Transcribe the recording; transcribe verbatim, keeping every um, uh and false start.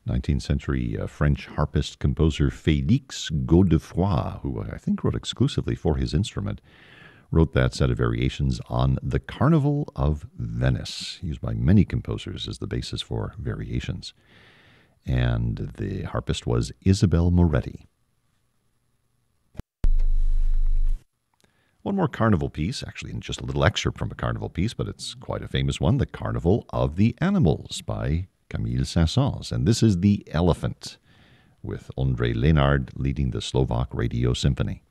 nineteenth century uh, French harpist composer Félix Godefroy, who I think wrote exclusively for his instrument, wrote that set of variations on the Carnival of Venice, used by many composers as the basis for variations. And the harpist was Isabel Moretti. One more carnival piece, actually just a little excerpt from a carnival piece, but it's quite a famous one, The Carnival of the Animals by Camille Saint-Saëns. And this is The Elephant, with Ondřej Lenard leading the Slovak Radio Symphony.